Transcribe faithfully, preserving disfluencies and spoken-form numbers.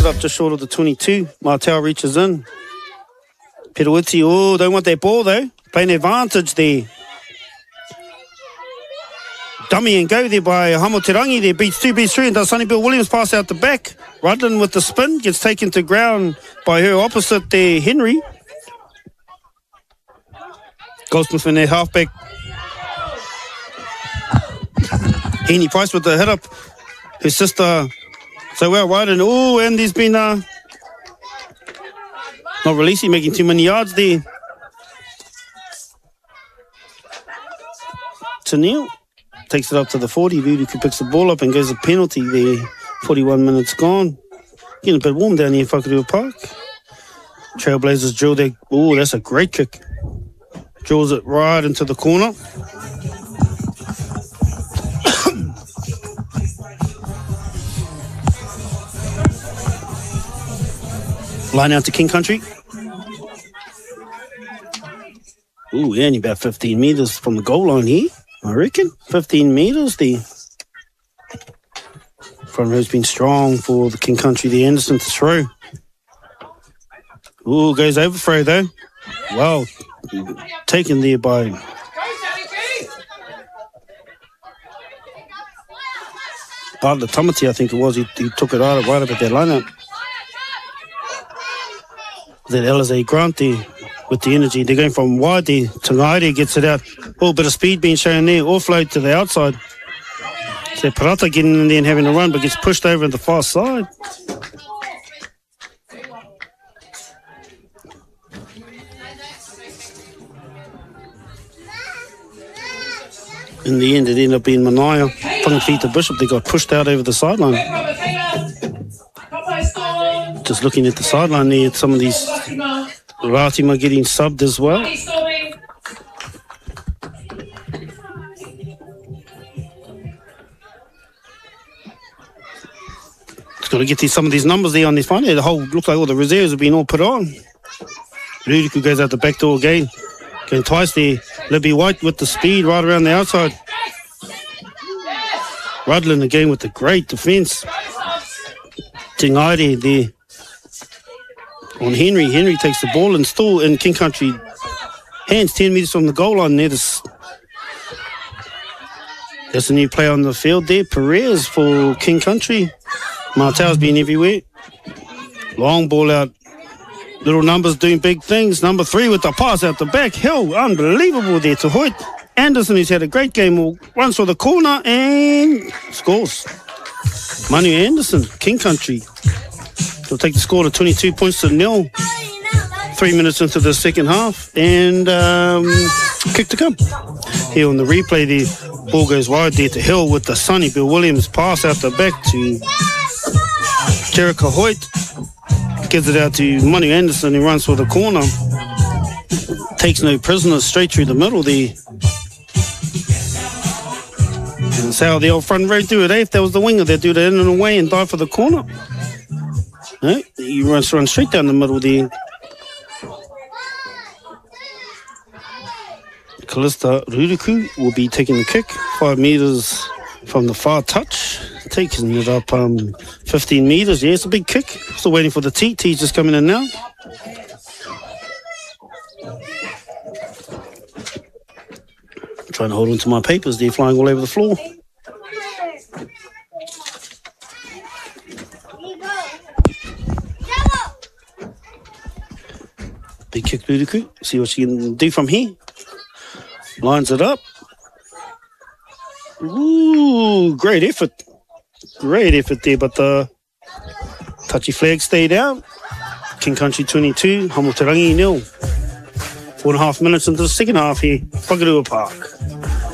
it up just short of the twenty-two. Martel reaches in. Perawiti, oh, don't want that ball though. Playing advantage there. Dummy and go there by Hamoterangi there. Beats two, beats three, and does Sonny Bill Williams pass out the back. Rudlin with the spin. Gets taken to ground by her opposite there, Henry. Goldsmith in their halfback. Henny Price with the hit up. Her sister so well right, and oh, and there's been uh, not releasing, making too many yards there. Tennille takes it up to the forty. Rudiku picks the ball up and goes a penalty there. forty-one minutes gone. Getting a bit warm down here in Whakarua Park. Trailblazers drill their... Oh, that's a great kick. Drills it right into the corner. Line out to King Country. Ooh, yeah, only about fifteen metres from the goal line here, I reckon. fifteen metres there. Front row's been strong for the King Country, the Anderson to throw. Ooh, goes overthrow though. Wow, taken there by... Bartlett Tamati, I think it was. He, he took it right, right up at their lineup. That Alize Grant there with the energy. They're going from wide there. Tangaire gets it out. Oh, bit of speed being shown there. Offload to the outside. So Parata getting in there and having a run, but gets pushed over to the far side. In the end, it ended up being Manaia. Whangawhiti Bishop, they got pushed out over the sideline. Just looking at the sideline there, some of these Ratima getting subbed as well. Just got to get these, some of these numbers there on this final. The whole looks like all the reserves have been all put on. Rudiku goes out the back door again. Going twice there. Libby White with the speed right around the outside. Rudlin again with the great defence. Tingaire there. On Henry. Henry takes the ball and still in King Country hands ten metres from the goal line there. This, there's a new player on the field there. Perez for King Country. Martel's been everywhere. Long ball out. Little numbers doing big things. Number three with the pass out the back. Hill, unbelievable there to Hoyt. Anderson, who's had a great game, runs for the corner and scores. Manu Anderson, King Country. They'll take the score to twenty-two points to nil. Three minutes into the second half. And um, kick to come. Here on the replay, the ball goes wide there to Hill with the Sonny Bill Williams pass out the back to Jericho Hoyt. Gives it out to Manu Anderson, who runs for the corner. Takes no prisoners, straight through the middle there. And that's how the old front row do it, eh? If there was the winger, they'd do that in and away and dive for the corner. No, you run, run straight down the middle there. Callista Rudiku will be taking the kick, five metres from the far touch. Taking it up um, fifteen metres. Yeah, it's a big kick. Still waiting for the T. T's just coming in now. Trying to hold on to my papers. They're flying all over the floor. Big kick, Rudiku. See what she can do from here. Lines it up. Ooh, great effort. Great effort there, but the touchy flag stayed out. King Country twenty-two, Hamoterangi nil. Four and a half minutes into the second half here, Whakarua Park.